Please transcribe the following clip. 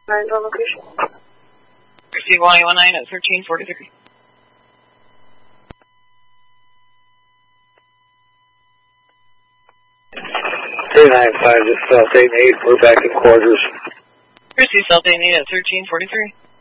9 door location. Receive Y19 at 1343. 395, just South 8 and 8, we're back in quarters. Receive South 8 at 1343.